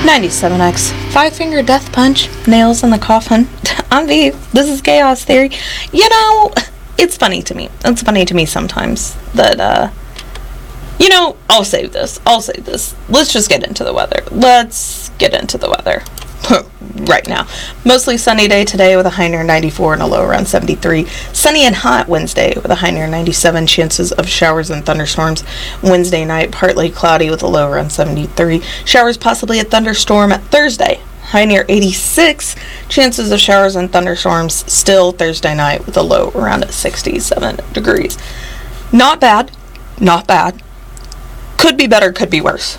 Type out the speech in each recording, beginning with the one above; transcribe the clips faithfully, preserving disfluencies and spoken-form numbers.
ninety-seven X. Five Finger Death Punch. Nails in the Coffin. I'm V. This is Chaos Theory. You know, it's funny to me. It's funny to me sometimes that, uh, you know, I'll save this. I'll save this. Let's just get into the weather. Let's get into the weather. Right now. Mostly sunny day today with a high near ninety-four and a low around seventy-three. Sunny and hot Wednesday with a high near ninety-seven. Chances of showers and thunderstorms. Wednesday night, partly cloudy with a low around seventy-three. Showers possibly a thunderstorm at Thursday. High near eighty-six. Chances of showers and thunderstorms still Thursday night with a low around sixty-seven degrees. Not bad. Not bad. Could be better, could be worse.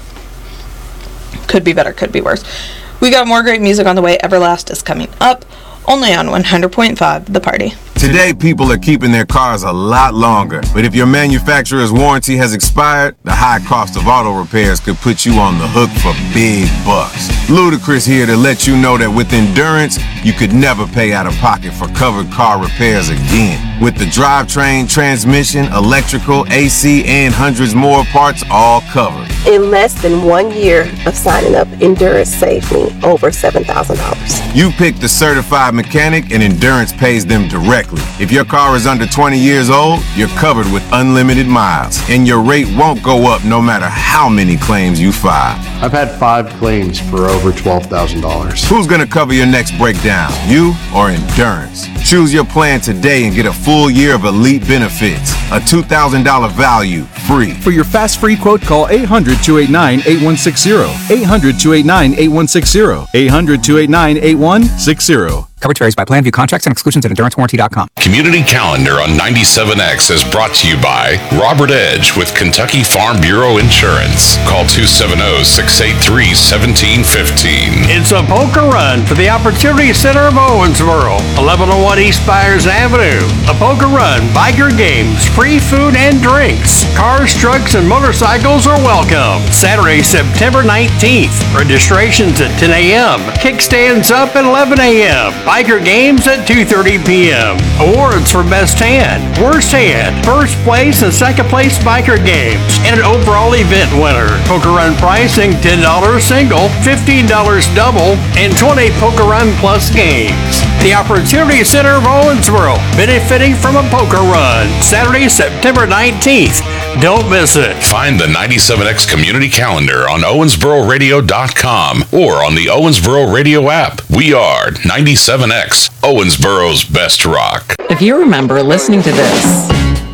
Could be better, could be worse. We got more great music on the way. Everlast is coming up, only on one hundred point five The Party. Today, people are keeping their cars a lot longer. But if your manufacturer's warranty has expired, the high cost of auto repairs could put you on the hook for big bucks. Ludacris here to let you know that with Endurance, you could never pay out of pocket for covered car repairs again. With the drivetrain, transmission, electrical, A C, and hundreds more parts all covered. In less than one year of signing up, Endurance saved me over seven thousand dollars. You pick the certified mechanic and Endurance pays them directly. If your car is under twenty years old, you're covered with unlimited miles, and your rate won't go up no matter how many claims you file. I've had five claims for over twelve thousand dollars. Who's gonna cover your next breakdown, you or Endurance? Choose your plan today and get a full year of elite benefits. A two thousand dollars value, free. For your fast free quote, call eight hundred, two eight nine, eight one six zero. eight hundred, two eight nine, eight one six zero. eight hundred, two eight nine, eight one six zero. Coverage varies by plan. View contracts and exclusions at endurance warranty dot com. Community Calendar on ninety-seven X is brought to you by Robert Edge with Kentucky Farm Bureau Insurance. Call two seven zero, six eight three, one seven one five. It's a poker run for the Opportunity Center of Owensboro, eleven oh one East Byers Avenue. A poker run, biker games, free food and drinks. Cars, trucks, and motorcycles are welcome. Saturday, September nineteenth. Registrations at ten a.m. Kickstands up at eleven a.m. Biker games at two thirty p.m. Awards for best hand, worst hand, first place and second place biker games, and an overall event winner. Poker Run pricing ten dollars single, fifteen dollars double, and twenty Poker Run Plus games. The Opportunity Center of Owensboro, benefiting from a poker run. Saturday, September nineteenth. Don't miss it. Find the ninety-seven X Community Calendar on owensboro radio dot com or on the Owensboro Radio app. We are ninety-seven X, Owensboro's best rock. If you remember listening to this,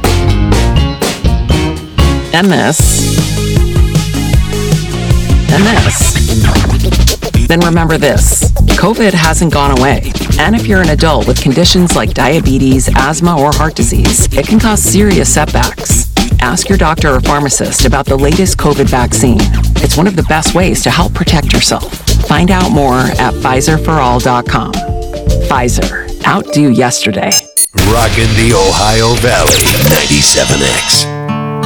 and this, and this, then remember this. COVID hasn't gone away. And if you're an adult with conditions like diabetes, asthma, or heart disease, it can cause serious setbacks. Ask your doctor or pharmacist about the latest COVID vaccine. It's one of the best ways to help protect yourself. Find out more at Pfizer for all dot com. Pfizer. Outdo yesterday. Rockin' the Ohio Valley. ninety-seven X.